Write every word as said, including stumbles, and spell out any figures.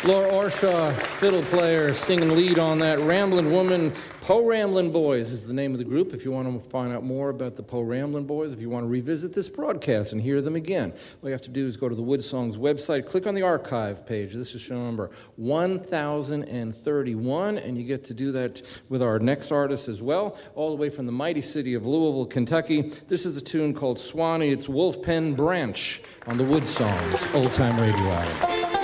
Laura Orshaw, fiddle player, singing lead on that. Ramblin' Woman, Po Ramblin' Boys is the name of the group. If you want to find out more about the Po Ramblin' Boys, if you want to revisit this broadcast and hear them again, all you have to do is go to the Wood Songs website, click on the archive page. This is show number one thousand thirty-one, and you get to do that with our next artist as well, all the way from the mighty city of Louisville, Kentucky. This is a tune called Swanee. It's Wolf Pen Branch on the Wood Songs Old Time Radio Hour.